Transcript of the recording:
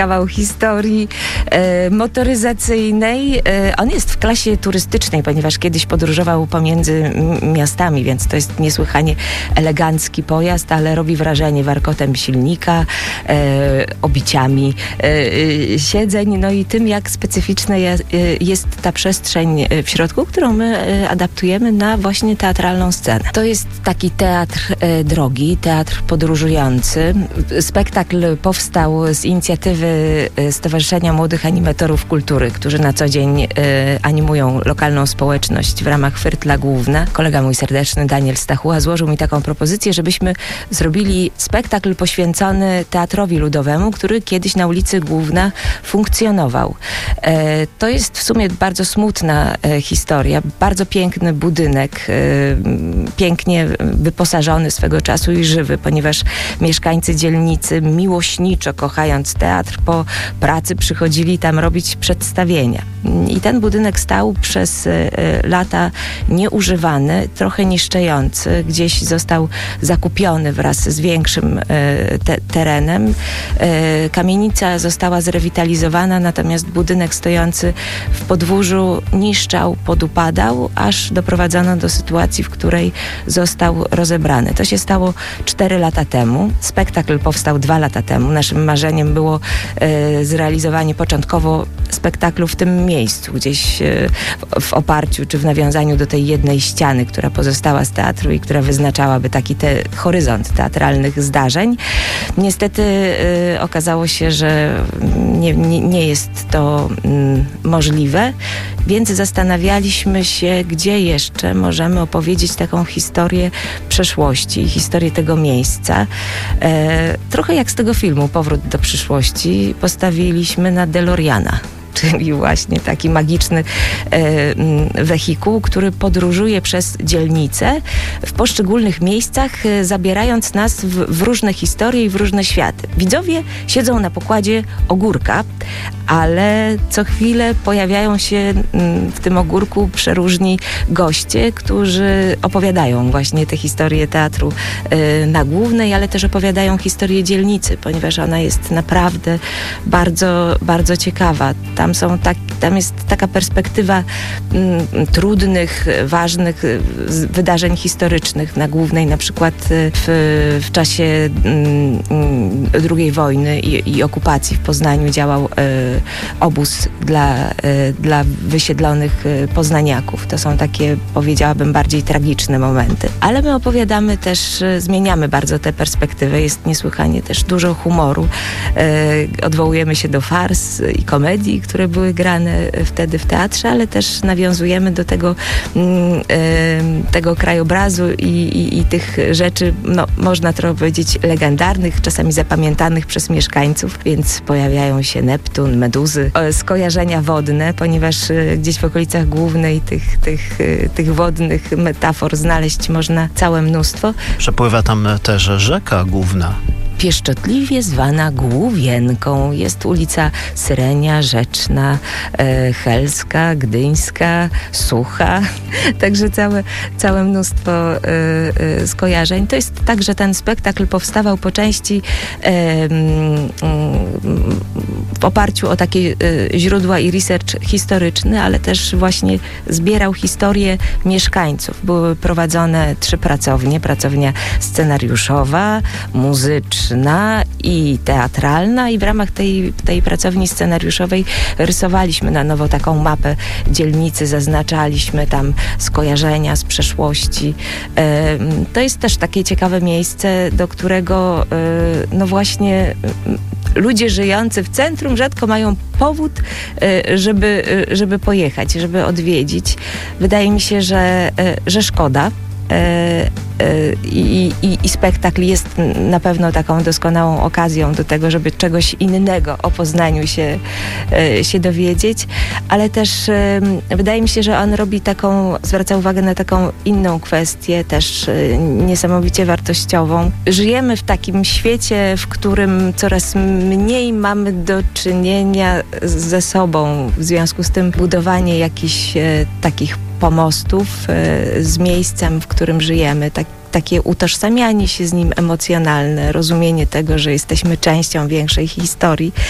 kawał historii motoryzacyjnej. On jest w klasie turystycznej, ponieważ kiedyś podróżował pomiędzy miastami, więc to jest niesłychanie elegancki pojazd, ale robi wrażenie warkotem silnika, obiciami siedzeń, no i tym, jak specyficzna jest ta przestrzeń w środku, którą my adaptujemy na właśnie teatralną scenę. To jest taki teatr drogi, teatr podróżujący. Spektakl powstał z inicjatywy Stowarzyszenia Młodych Animatorów Kultury, którzy na co dzień animują lokalną społeczność w ramach Firtla Główna. Kolega mój serdeczny, Daniel Stachuła, złożył mi taką propozycję, żebyśmy zrobili spektakl poświęcony teatrowi ludowemu, który kiedyś na ulicy Główna funkcjonował. To jest w sumie bardzo smutna historia. Bardzo piękny budynek, pięknie wyposażony swego czasu i żywy, ponieważ mieszkańcy dzielnicy, miłośniczo kochając teatr, po pracy przychodzili tam robić przedstawienia. I ten budynek stał przez lata nieużywany, trochę niszczejący. Gdzieś został zakupiony wraz z większym terenem. Kamienica została zrewitalizowana, natomiast budynek stojący w podwórzu niszczał, podupadał, aż doprowadzono do sytuacji, w której został rozebrany. To się stało 4 lata temu. Spektakl powstał 2 lata temu. Naszym marzeniem było zrealizowanie początkowo spektaklu w tym miejscu, gdzieś w oparciu czy w nawiązaniu do tej jednej ściany, która pozostała z teatru i która wyznaczałaby taki horyzont teatralnych zdarzeń. Niestety okazało się, że nie jest to możliwe, więc zastanawialiśmy się, gdzie jeszcze możemy opowiedzieć taką historię przeszłości, historię tego miejsca. Trochę jak z tego filmu Powrót do przyszłości postawiliśmy na DeLoreana, czyli właśnie taki magiczny wehikuł, który podróżuje przez dzielnicę w poszczególnych miejscach, zabierając nas w różne historie i w różne światy. Widzowie siedzą na pokładzie ogórka, ale co chwilę pojawiają się w tym ogórku przeróżni goście, którzy opowiadają właśnie te historie teatru na Głównej, ale też opowiadają historię dzielnicy, ponieważ ona jest naprawdę bardzo, bardzo ciekawa. Tam jest taka perspektywa trudnych, ważnych wydarzeń historycznych na Głównej, na przykład w czasie II wojny i okupacji w Poznaniu działał obóz dla wysiedlonych poznaniaków. To są takie, powiedziałabym, bardziej tragiczne momenty. Ale my opowiadamy też, zmieniamy bardzo tę perspektywę. Jest niesłychanie też dużo humoru. Odwołujemy się do fars i komedii, które były grane wtedy w teatrze, ale też nawiązujemy do tego krajobrazu i tych rzeczy, no, można trochę powiedzieć, legendarnych, czasami zapamiętanych przez mieszkańców, więc pojawiają się Neptun, meduzy, skojarzenia wodne, ponieważ gdzieś w okolicach Głównej tych wodnych metafor znaleźć można całe mnóstwo. Przepływa tam też rzeka Główna. Pieszczotliwie zwana Główienką. Jest ulica Syrenia, Rzeczna, Helska, Gdyńska, Sucha. Także całe mnóstwo skojarzeń. To jest tak, że ten spektakl powstawał po części w oparciu o takie źródła i research historyczny, ale też właśnie zbierał historię mieszkańców. Były prowadzone 3 pracownie. Pracownia scenariuszowa, muzyczna i teatralna i w ramach tej pracowni scenariuszowej rysowaliśmy na nowo taką mapę dzielnicy, zaznaczaliśmy tam skojarzenia z przeszłości. To jest też takie ciekawe miejsce, do którego no właśnie ludzie żyjący w centrum rzadko mają powód, żeby pojechać, żeby odwiedzić. Wydaje mi się, że szkoda. I spektakl jest na pewno taką doskonałą okazją do tego, żeby czegoś innego o Poznaniu się dowiedzieć, ale też wydaje mi się, że on zwraca uwagę na taką inną kwestię, też niesamowicie wartościową. Żyjemy w takim świecie, w którym coraz mniej mamy do czynienia ze sobą, w związku z tym budowanie jakichś takich pomostów z miejscem, w którym żyjemy, takie utożsamianie się z nim emocjonalne, rozumienie tego, że jesteśmy częścią większej historii,